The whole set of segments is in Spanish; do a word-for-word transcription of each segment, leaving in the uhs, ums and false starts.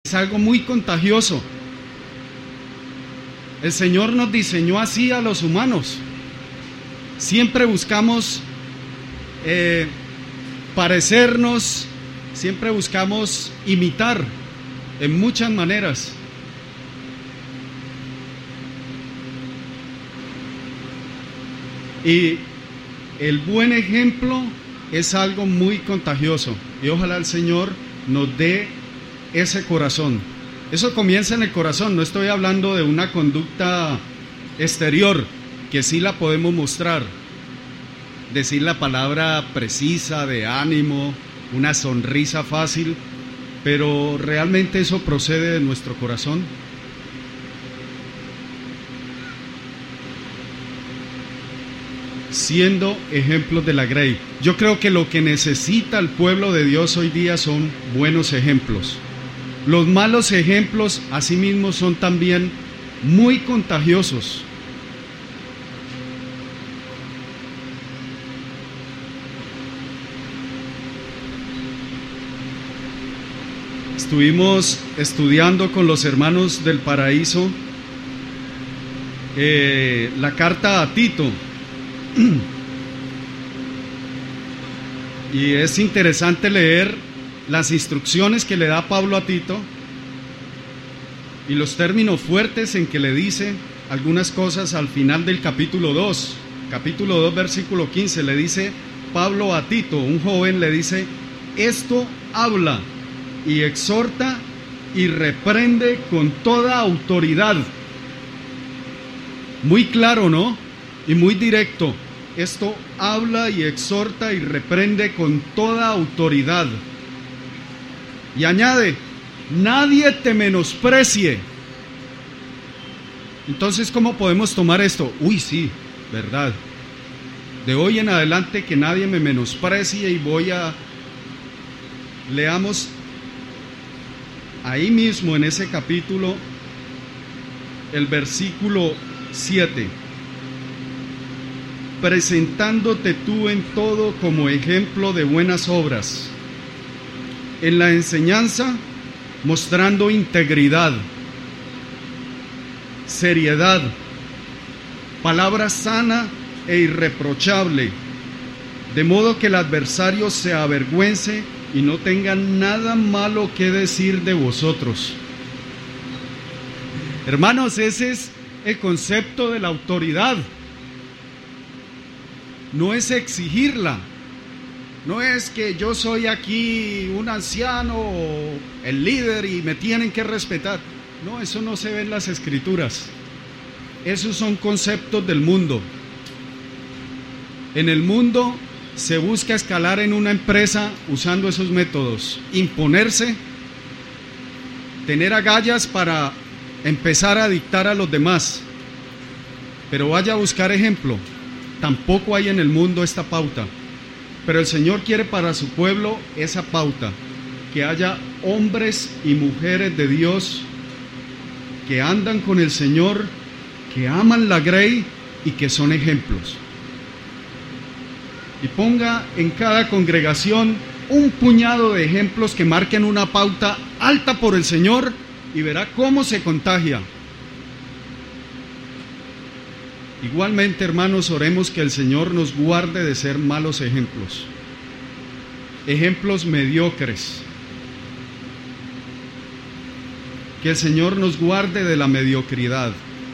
Es algo muy contagioso. El Señor nos diseñó así a los humanos. Siempre buscamos eh, parecernos, siempre buscamos imitar en muchas maneras. Y el buen ejemplo es algo muy contagioso. Y ojalá el Señor nos dé ese corazón. Eso comienza en el corazón. No estoy hablando de una conducta exterior, que sí la podemos mostrar. Decir la palabra precisa, de ánimo, una sonrisa fácil, pero realmente eso procede de nuestro corazón. Siendo ejemplos de la grey. Yo creo que lo que necesita el pueblo de Dios hoy día son buenos ejemplos. Los malos ejemplos, asimismo, son también muy contagiosos. Estuvimos estudiando con los hermanos del Paraíso eh, la carta a Tito. Y es interesante leer las instrucciones que le da Pablo a Tito y los términos fuertes en que le dice algunas cosas al final del capítulo dos. Capítulo dos, versículo quince, le dice Pablo a Tito, un joven, le dice: esto habla y exhorta y reprende con toda autoridad. Muy claro, ¿no? Y muy directo. Esto habla y exhorta y reprende con toda autoridad. Y añade: nadie te menosprecie. Entonces, ¿cómo podemos tomar esto? Uy, sí, verdad. De hoy en adelante que nadie me menosprecie, y voy a... Leamos ahí mismo en ese capítulo el versículo siete. Presentándote tú en todo como ejemplo de buenas obras, en la enseñanza mostrando integridad, seriedad, palabra sana e irreprochable, de modo que el adversario se avergüence y no tenga nada malo que decir de vosotros. Hermanos, ese es el concepto de la autoridad. No es exigirla, no es que yo soy aquí un anciano o el líder y me tienen que respetar. No, eso no se ve en las escrituras. Esos son conceptos del mundo. En el mundo se busca escalar en una empresa usando esos métodos: imponerse, tener agallas para empezar a dictar a los demás. Pero vaya a buscar ejemplo. Tampoco hay en el mundo esta pauta, pero el Señor quiere para su pueblo esa pauta, que haya hombres y mujeres de Dios que andan con el Señor, que aman la grey y que son ejemplos. Y ponga en cada congregación un puñado de ejemplos que marquen una pauta alta por el Señor, y verá cómo se contagia. Igualmente, hermanos, oremos que el Señor nos guarde de ser malos ejemplos, ejemplos mediocres. Que el Señor nos guarde de la mediocridad.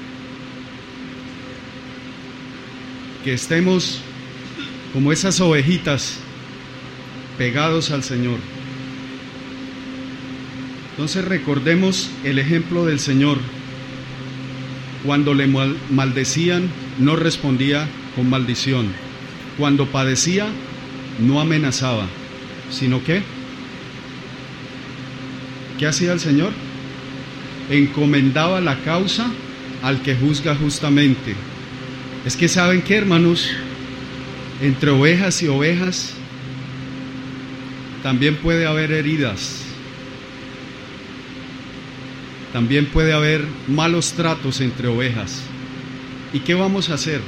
Que estemos como esas ovejitas pegados al Señor. Entonces recordemos el ejemplo del Señor. Cuando le mal- maldecían, no respondía con maldición. Cuando padecía, no amenazaba, sino que, ¿qué hacía el Señor? Encomendaba la causa al que juzga justamente. Es que, ¿saben qué, hermanos? Entre ovejas y ovejas también puede haber heridas. También puede haber malos tratos entre ovejas. ¿Y qué vamos a hacer?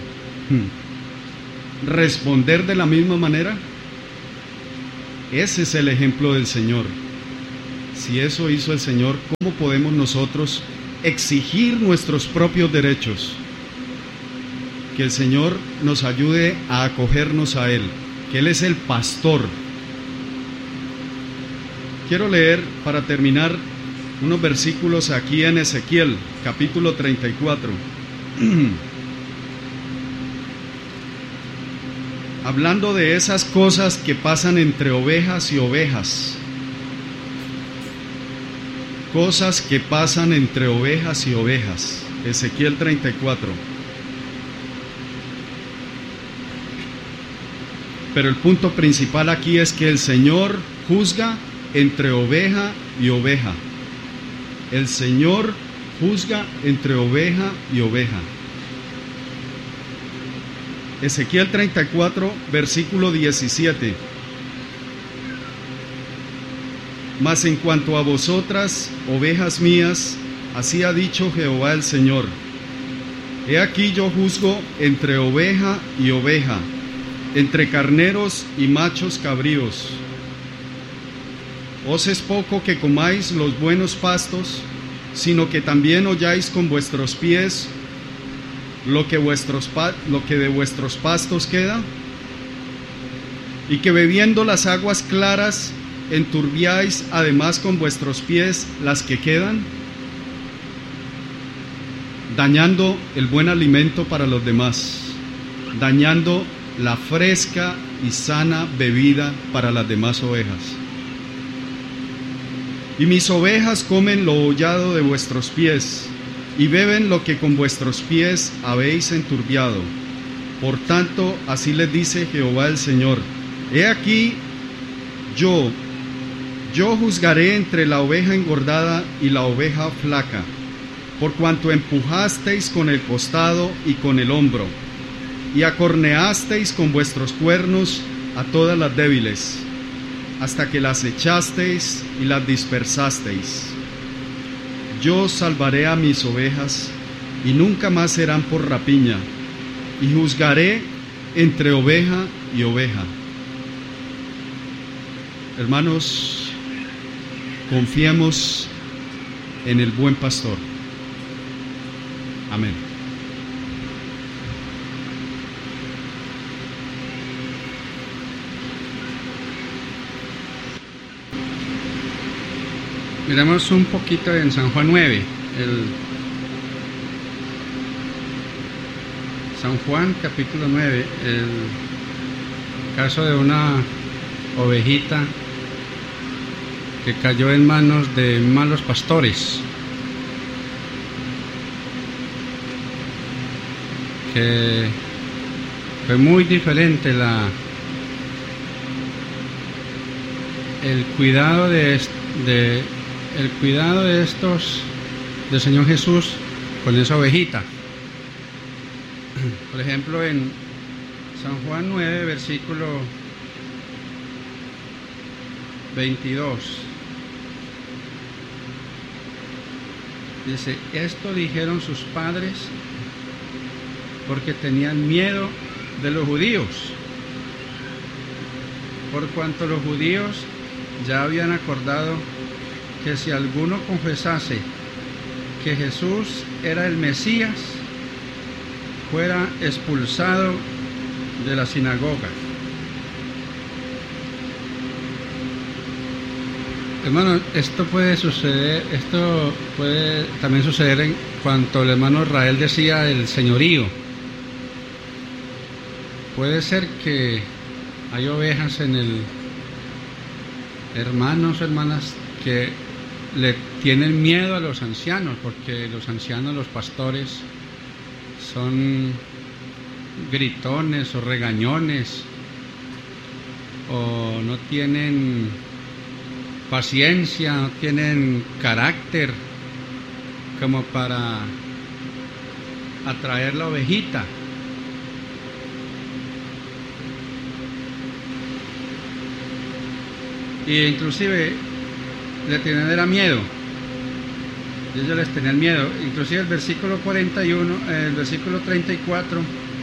¿Responder de la misma manera? Ese es el ejemplo del Señor. Si eso hizo el Señor, ¿cómo podemos nosotros exigir nuestros propios derechos? Que el Señor nos ayude a acogernos a Él, que Él es el pastor. Quiero leer, para terminar, unos versículos aquí en Ezequiel, capítulo treinta y cuatro. Hablando de esas cosas que pasan entre ovejas y ovejas. Cosas que pasan entre ovejas y ovejas. Ezequiel treinta y cuatro. Pero el punto principal aquí es que el Señor juzga entre oveja y oveja. El Señor juzga entre oveja y oveja. Ezequiel treinta y cuatro, versículo diecisiete. Mas en cuanto a vosotras, ovejas mías, así ha dicho Jehová el Señor: he aquí yo juzgo entre oveja y oveja, entre carneros y machos cabríos. Os es poco que comáis los buenos pastos, sino que también holláis con vuestros pies lo que, vuestros, lo que de vuestros pastos queda, y que bebiendo las aguas claras enturbiáis además con vuestros pies las que quedan, dañando el buen alimento para los demás, dañando la fresca y sana bebida para las demás ovejas. Y mis ovejas comen lo hollado de vuestros pies, y beben lo que con vuestros pies habéis enturbiado. Por tanto, así les dice Jehová el Señor: he aquí, yo, yo juzgaré entre la oveja engordada y la oveja flaca, por cuanto empujasteis con el costado y con el hombro, y acorneasteis con vuestros cuernos a todas las débiles, hasta que las echasteis y las dispersasteis. Yo salvaré a mis ovejas, y nunca más serán por rapiña, y juzgaré entre oveja y oveja. Hermanos, confiemos en el buen pastor. Amén. Miramos un poquito en San Juan nueve, el San Juan capítulo nueve, el caso de una ovejita que cayó en manos de malos pastores, que fue muy diferente la el cuidado de, de el cuidado de estos del Señor Jesús con esa ovejita. Por ejemplo, en San Juan nueve, versículo veintidós, dice: esto dijeron sus padres porque tenían miedo de los judíos, por cuanto los judíos ya habían acordado que si alguno confesase que Jesús era el Mesías, fuera expulsado de la sinagoga. Hermano, esto puede suceder, esto puede también suceder en cuanto el hermano Israel decía el señorío. Puede ser que hay ovejas en el, hermanos o hermanas, que le tienen miedo a los ancianos, porque los ancianos, los pastores, son gritones o regañones, o no tienen paciencia, no tienen carácter como para atraer la ovejita. Y inclusive le tenían era miedo, ellos les tenían miedo. Inclusive el versículo cuarenta y uno, el versículo treinta y cuatro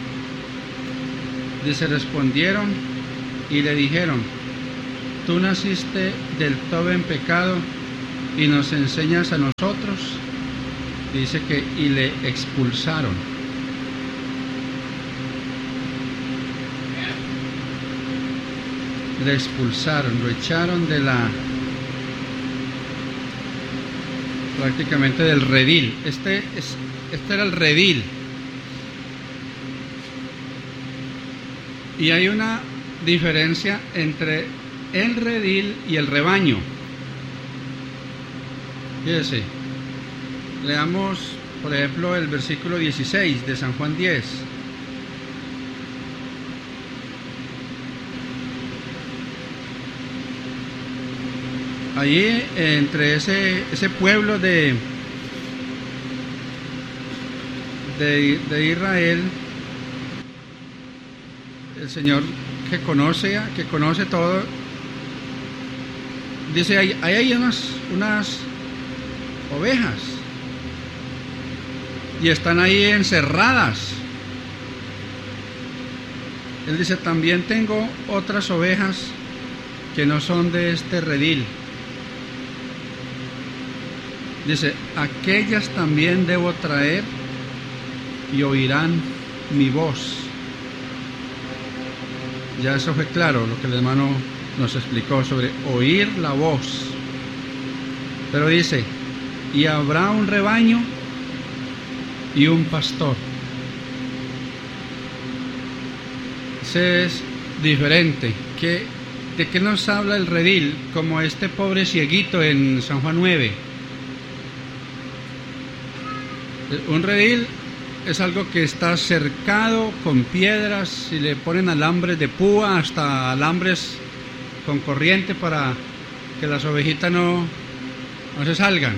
dice: respondieron y le dijeron: tú naciste del todo en pecado, y nos enseñas a nosotros. Dice que y le expulsaron. Le expulsaron, lo echaron de la, prácticamente del redil. Este, es, este era el redil. Y hay una diferencia entre el redil y el rebaño. Fíjese, leamos por ejemplo el versículo dieciséis de San Juan diez. Allí entre ese, ese pueblo de, de, de Israel, el Señor que conoce, que conoce todo, dice, ahí hay, hay unas, unas ovejas y están ahí encerradas. Él dice, también tengo otras ovejas que no son de este redil. Dice, aquellas también debo traer y oirán mi voz. Ya eso fue claro, lo que el hermano nos explicó sobre oír la voz. Pero dice, y habrá un rebaño y un pastor. Ese es diferente. ¿Qué, ¿De qué nos habla el redil? Como este pobre cieguito en San Juan nueve. Un redil es algo que está cercado con piedras y le ponen alambres de púa, hasta alambres con corriente para que las ovejitas no, no se salgan.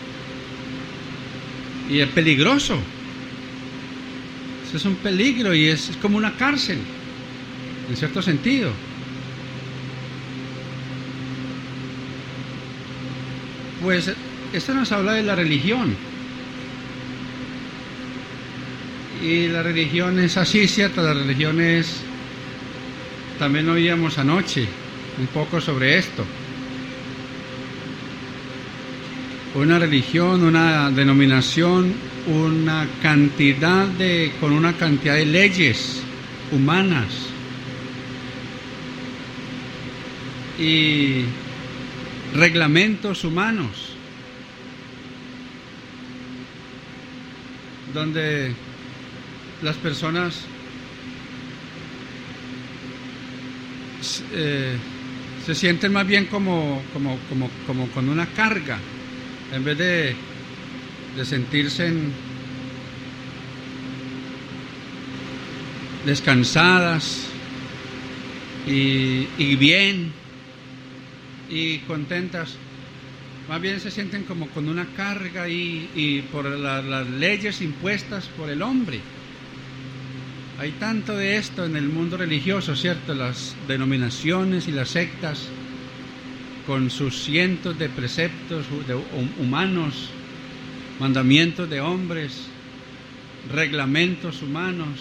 Y es peligroso. Eso es un peligro y es, es como una cárcel, en cierto sentido. Pues esto nos habla de la religión. Y la religión es así, ¿cierto? La religión es... También oíamos anoche un poco sobre esto. Una religión, una denominación, una cantidad de... con una cantidad de leyes humanas. Y reglamentos humanos. Donde las personas eh, se sienten más bien como, como, como, como con una carga, en vez de, de sentirse en, descansadas y, y bien y contentas. Más bien se sienten como con una carga y, y por la, las leyes impuestas por el hombre. Hay tanto de esto en el mundo religioso, ¿cierto? Las denominaciones y las sectas con sus cientos de preceptos de humanos, mandamientos de hombres, reglamentos humanos.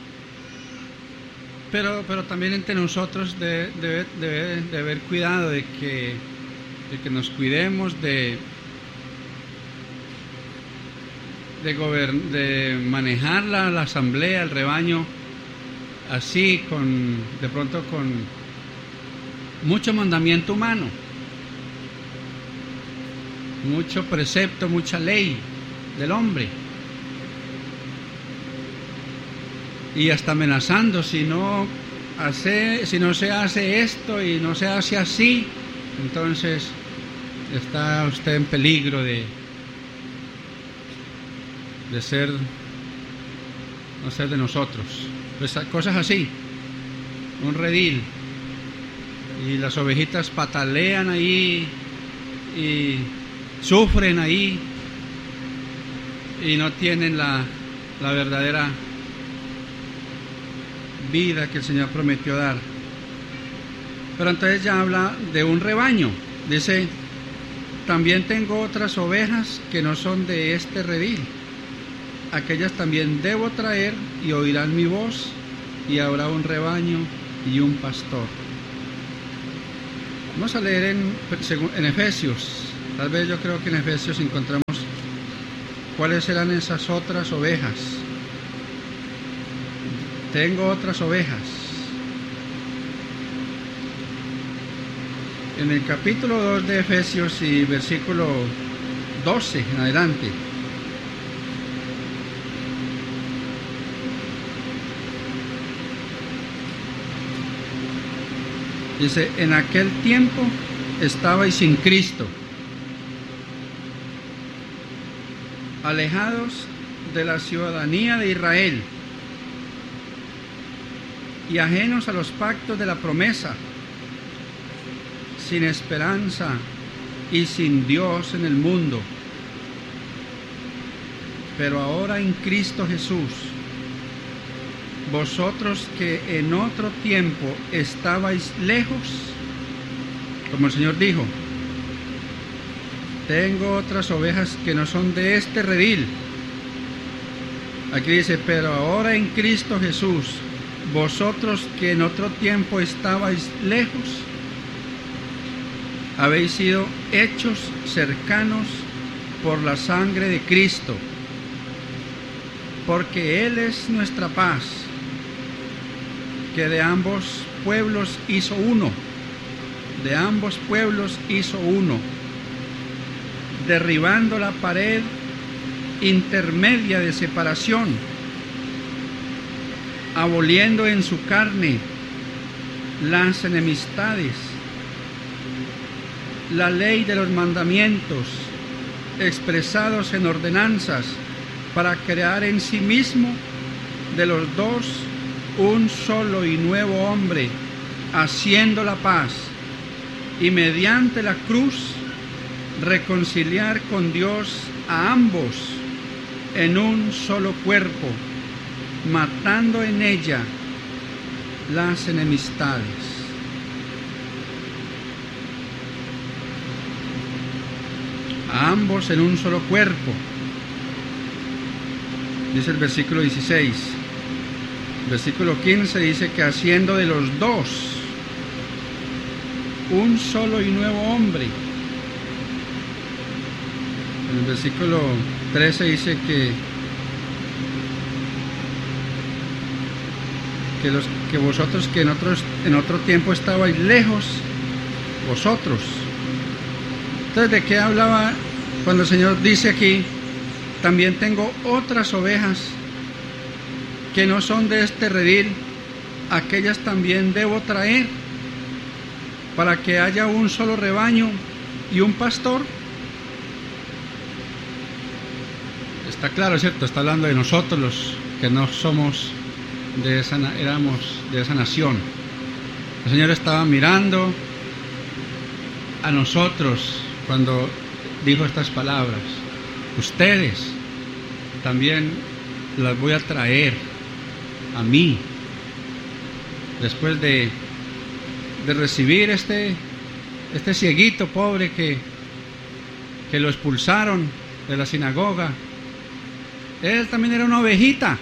Pero, pero también entre nosotros debe, debe, debe de haber cuidado de que, de que nos cuidemos de... De, gobern de manejar la, la asamblea, el rebaño, así, con de pronto con mucho mandamiento humano, mucho precepto, mucha ley del hombre, y hasta amenazando, si no hace, si no se hace esto y no se hace así, entonces está usted en peligro de de ser, no ser de nosotros. Pues cosas así, un redil, y las ovejitas patalean ahí y sufren ahí y no tienen la, la verdadera vida que el Señor prometió dar. Pero entonces ya habla de un rebaño, dice, también tengo otras ovejas que no son de este redil. Aquellas también debo traer y oirán mi voz, y habrá un rebaño y un pastor. Vamos a leer en, en Efesios, Tal vez yo creo que en Efesios encontramos cuáles eran esas otras ovejas. Tengo otras ovejas. En el capítulo dos de Efesios y versículo doce en adelante, dice: en aquel tiempo estabais sin Cristo, alejados de la ciudadanía de Israel y ajenos a los pactos de la promesa, sin esperanza y sin Dios en el mundo. Pero ahora en Cristo Jesús, vosotros que en otro tiempo estabais lejos, como el Señor dijo: tengo otras ovejas que no son de este redil. Aquí dice: pero ahora en Cristo Jesús, vosotros que en otro tiempo estabais lejos, habéis sido hechos cercanos por la sangre de Cristo, porque Él es nuestra paz, que de ambos pueblos hizo uno, de ambos pueblos hizo uno, derribando la pared intermedia de separación, aboliendo en su carne las enemistades, la ley de los mandamientos expresados en ordenanzas, para crear en sí mismo de los dos un solo y nuevo hombre, haciendo la paz, y mediante la cruz reconciliar con Dios a ambos en un solo cuerpo, matando en ella las enemistades. A ambos en un solo cuerpo, dice el versículo dieciséis. Versículo quince dice que haciendo de los dos un solo y nuevo hombre. En el versículo trece dice que que los que vosotros que en otros en otro tiempo estabais lejos, vosotros. Entonces, ¿de qué hablaba cuando el Señor dice aquí: también tengo otras ovejas que no son de este redil, aquellas también debo traer, para que haya un solo rebaño y un pastor? Está claro, ¿cierto? Está hablando de nosotros, los que no somos de esa, éramos de esa nación. El Señor estaba mirando a nosotros cuando dijo estas palabras: ustedes también las voy a traer a mí. Después de, de recibir este, este cieguito pobre que, que lo expulsaron de la sinagoga, él también era una ovejita,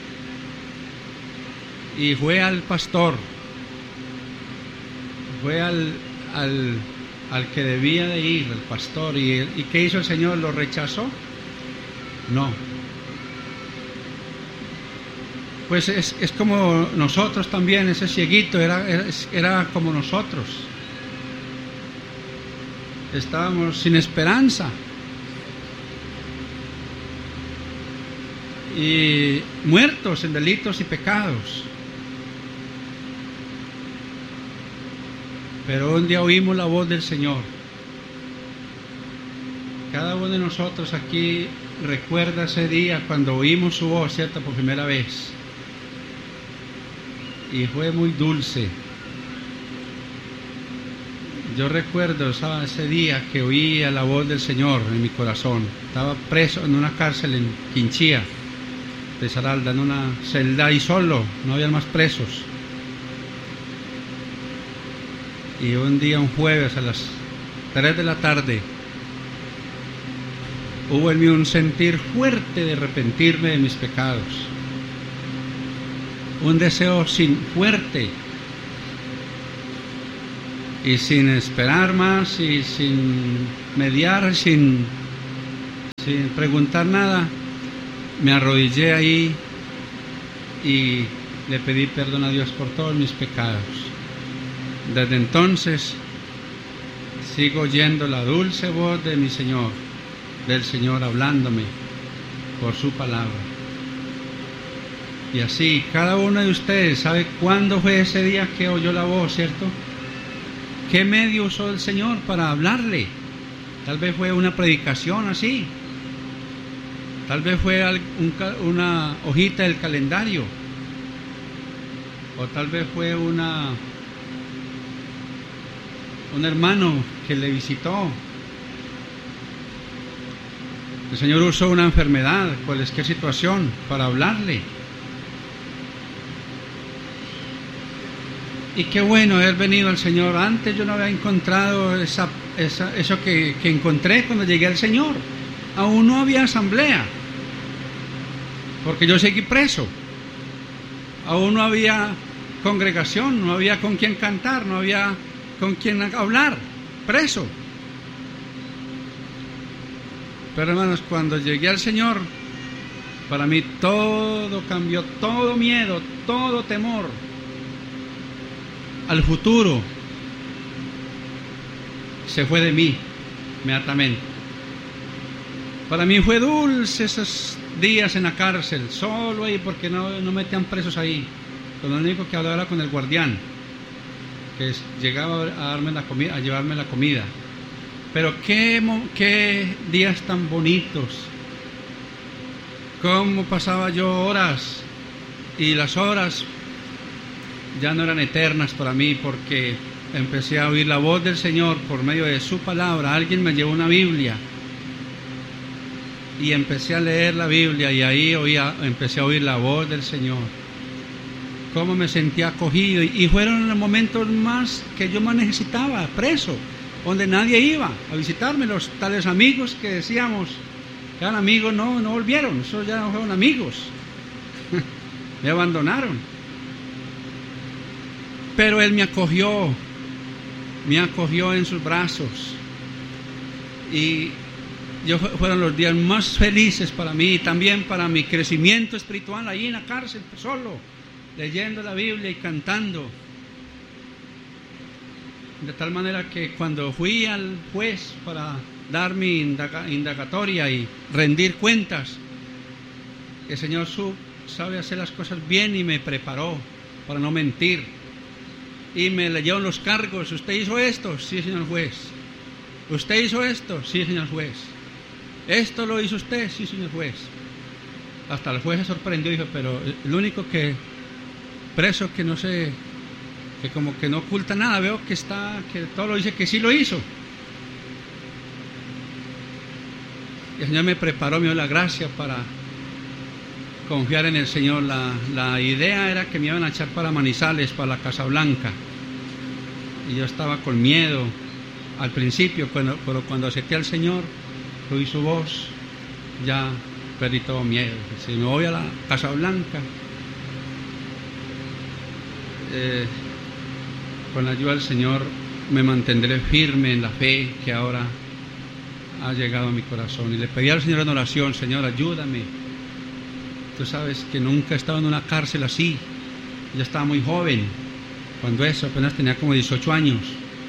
y fue al pastor, fue al, al, al que debía de ir, al pastor. ¿Y, ¿Y qué hizo el Señor? ¿Lo rechazó? No. Pues es, es como nosotros también, ese cieguito era, era, era como nosotros. Estábamos sin esperanza. Y muertos en delitos y pecados. Pero un día oímos la voz del Señor. Cada uno de nosotros aquí recuerda ese día cuando oímos su voz, ¿cierto? Por primera vez. Y fue muy dulce. Yo recuerdo ¿sabes? ese día que oía la voz del Señor en mi corazón. Estaba preso en una cárcel en Quinchía de Saralda, en una celda y solo, no había más presos. Y un día, un jueves a las tres de la tarde, hubo en mí un sentir fuerte de arrepentirme de mis pecados. Un deseo sin fuerte Y sin esperar más y sin mediar, sin, sin preguntar nada, me arrodillé ahí y le pedí perdón a Dios por todos mis pecados. Desde entonces sigo oyendo la dulce voz de mi Señor, del Señor hablándome por su palabra. Y así, cada uno de ustedes sabe cuándo fue ese día que oyó la voz, ¿cierto? ¿Qué medio usó el Señor para hablarle? Tal vez fue una predicación así. Tal vez fue una hojita del calendario. O tal vez fue una un hermano que le visitó. El Señor usó una enfermedad, cualquier situación, para hablarle. Y qué bueno haber venido al Señor. Antes yo no había encontrado esa, esa, eso que, que encontré cuando llegué al Señor. Aún no había asamblea, porque yo seguí preso. Aún no había congregación, no había con quién cantar, no había con quién hablar, preso. Pero hermanos, cuando llegué al Señor, para mí todo cambió, todo miedo, todo temor al futuro se fue de mí inmediatamente. Para mí fue dulce esos días en la cárcel, solo ahí, porque no, no metían presos ahí. Lo único que hablaba era con el guardián, que llegaba a darme la comida, a llevarme la comida. Pero qué, qué días tan bonitos. Cómo pasaba yo horas, y las horas ya no eran eternas para mí, porque empecé a oír la voz del Señor por medio de su palabra. Alguien me llevó una Biblia y empecé a leer la Biblia, y ahí oía, empecé a oír la voz del Señor. Cómo me sentía acogido, y fueron los momentos más que yo más necesitaba, preso, donde nadie iba a visitarme. Los tales amigos que decíamos que eran amigos no, no volvieron, esos ya no fueron amigos, me abandonaron. Pero Él me acogió, me acogió en sus brazos, y yo, fueron los días más felices para mí, y también para mi crecimiento espiritual ahí en la cárcel, solo, leyendo la Biblia y cantando. De tal manera que cuando fui al juez para dar mi indaga, indagatoria y rendir cuentas, el Señor sub, sabe hacer las cosas bien, y me preparó para no mentir. Y me leyeron los cargos. ¿Usted hizo esto? Sí, señor juez. ¿Usted hizo esto? Sí, señor juez. ¿Esto lo hizo usted? Sí, señor juez. Hasta el juez se sorprendió y dijo, pero el único que preso que no sé, que como que no oculta nada, veo que está, que todo lo dice que sí lo hizo. Y el Señor me preparó, me dio la gracia para confiar en el Señor. La, la idea era que me iban a echar para Manizales, para la Casa Blanca, y yo estaba con miedo al principio, cuando, pero cuando acepté al Señor, oí su voz, ya perdí todo miedo. Si me voy a la Casa Blanca, eh, con la ayuda del Señor me mantendré firme en la fe que ahora ha llegado a mi corazón. Y le pedí al Señor en oración, Señor, ayúdame. Tú sabes que nunca he estado en una cárcel así. Yo estaba muy joven cuando eso, apenas tenía como dieciocho años.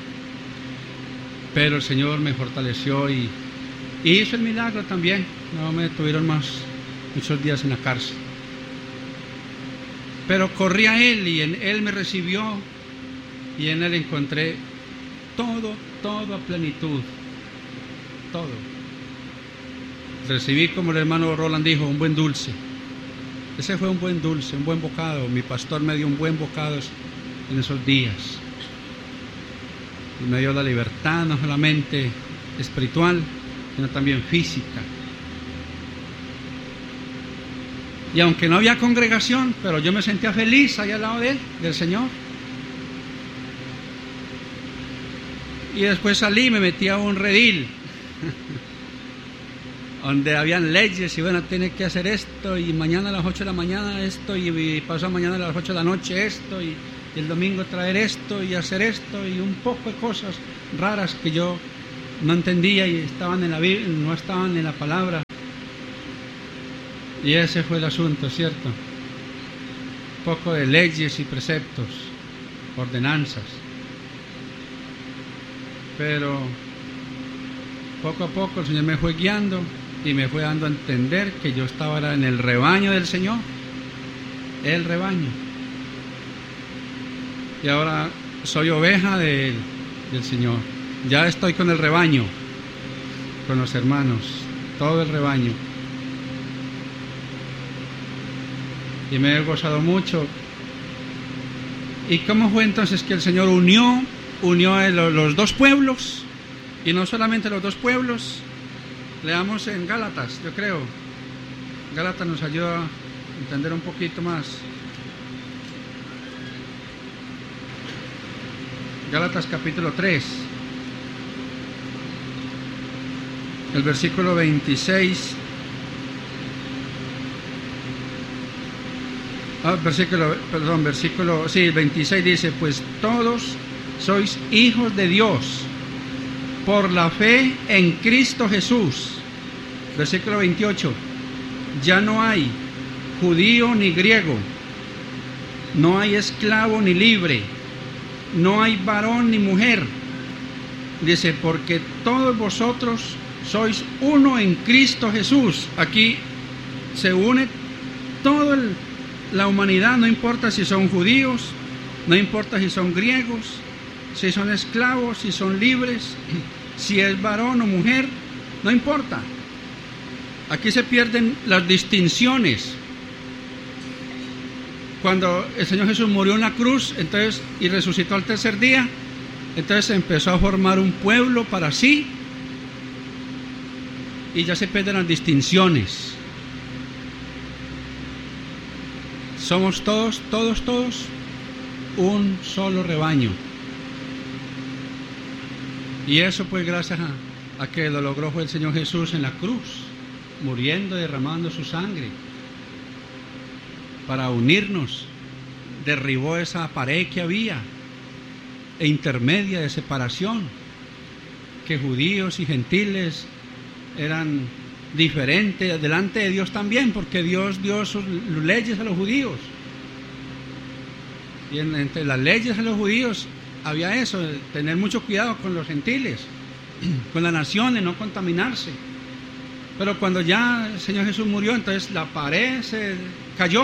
Pero el Señor me fortaleció y, y hizo el milagro también. No me tuvieron más muchos días en la cárcel. Pero corrí a Él, y en Él me recibió, y en Él encontré todo, todo a plenitud. Todo. Recibí, como el hermano Roland dijo, un buen dulce. Ese fue un buen dulce, un buen bocado. Mi pastor me dio un buen bocado en esos días. Y me dio la libertad, no solamente espiritual, sino también física. Y aunque no había congregación, pero yo me sentía feliz allá al lado de Él, del Señor. Y después salí y me metí a un redil donde habían leyes, y bueno, tiene que hacer esto, y mañana a las ocho de la mañana esto, y pasado mañana a las ocho de la noche esto, y y el domingo traer esto y hacer esto y un poco de cosas raras que yo no entendía y estaban en la Biblia, no estaban en la palabra. Y ese fue el asunto, ¿cierto? Un poco de leyes y preceptos, ordenanzas. Pero poco a poco el Señor me fue guiando y me fue dando a entender que yo estaba en el rebaño del Señor, el rebaño. Y ahora soy oveja de él, del Señor. Ya estoy con el rebaño, con los hermanos, todo el rebaño. Y me he gozado mucho. ¿Y cómo fue entonces que el Señor unió, unió a los dos pueblos? Y no solamente los dos pueblos. Leamos en Gálatas, yo creo. Gálatas nos ayuda a entender un poquito más. Gálatas capítulo tres. El versículo veintiséis. Ah, versículo, perdón, versículo, sí, veintiséis dice, pues todos sois hijos de Dios por la fe en Cristo Jesús. Versículo veintiocho, ya no hay judío ni griego, no hay esclavo ni libre, no hay varón ni mujer. Dice, porque todos vosotros sois uno en Cristo Jesús. Aquí se une toda la humanidad, no importa si son judíos, no importa si son griegos, si son esclavos, si son libres, si es varón o mujer, no importa. Aquí se pierden las distinciones. Cuando el Señor Jesús murió en la cruz, entonces, y resucitó al tercer día, entonces se empezó a formar un pueblo para sí, y ya se pierden las distinciones. Somos todos, todos, todos un solo rebaño. Y eso pues gracias a, a que lo logró fue el Señor Jesús en la cruz, muriendo, derramando su sangre para unirnos. Derribó esa pared que había e intermedia de separación, que judíos y gentiles eran diferentes delante de Dios también, porque Dios dio sus leyes a los judíos, y en, entre las leyes a los judíos había eso, tener mucho cuidado con los gentiles, con las naciones, no contaminarse. Pero cuando ya el Señor Jesús murió, entonces la pared se cayó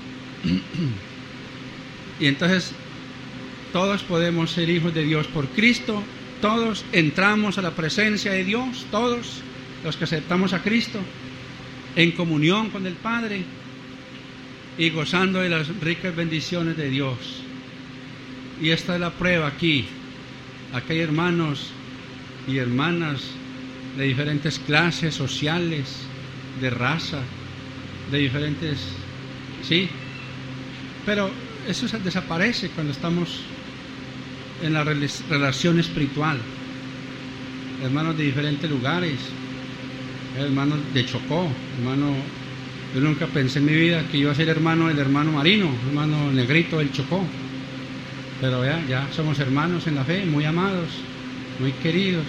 y entonces todos podemos ser hijos de Dios por Cristo, todos entramos a la presencia de Dios, todos los que aceptamos a Cristo, en comunión con el Padre y gozando de las ricas bendiciones de Dios. Y esta es la prueba aquí. Aquí hay hermanos y hermanas de diferentes clases sociales, de raza, de diferentes, sí, pero eso desaparece cuando estamos en la relación espiritual. Hermanos de diferentes lugares, hermanos de Chocó, hermano, yo nunca pensé en mi vida que iba a ser hermano del hermano Marino, hermano negrito del Chocó, pero ya, ya somos hermanos en la fe, muy amados, muy queridos.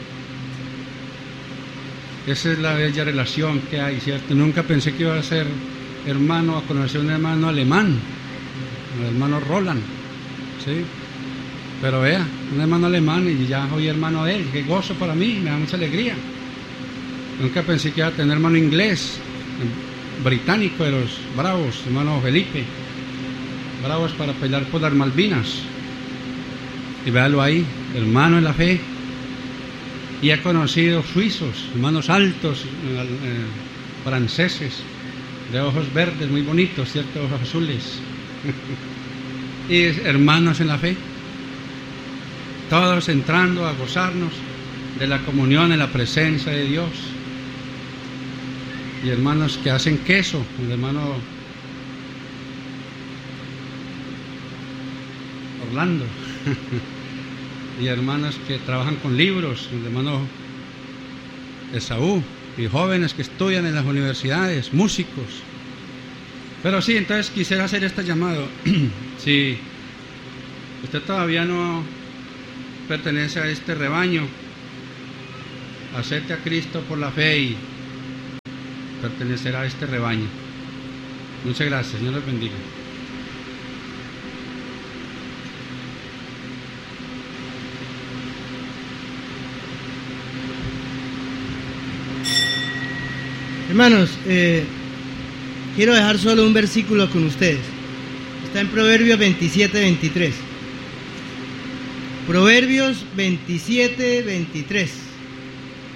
Esa es la bella relación que hay, ¿cierto? Nunca pensé que iba a ser hermano, a conocer un hermano alemán, el hermano Roland, ¿sí? Pero vea, un hermano alemán y ya soy hermano de él, qué gozo para mí, me da mucha alegría. Nunca pensé que iba a tener hermano inglés, británico de los bravos, hermano Felipe, bravos para pelear por las Malvinas. Y véalo ahí, hermano en la fe. Y he conocido suizos, hermanos altos, eh, franceses, de ojos verdes, muy bonitos, ¿cierto? Ojos azules. Y hermanos en la fe. Todos entrando a gozarnos de la comunión en la presencia de Dios. Y hermanos que hacen queso, el hermano Orlando. Y hermanos que trabajan con libros, el hermano Esaú, y jóvenes que estudian en las universidades, músicos. Pero sí, entonces quisiera hacer este llamado. Si usted todavía no pertenece a este rebaño, acepte a Cristo por la fe y pertenecerá a este rebaño. Muchas gracias, Dios los bendiga. Hermanos, eh, quiero dejar solo un versículo con ustedes. Está en Proverbios veintisiete, veintitrés. Proverbios veintisiete, veintitrés.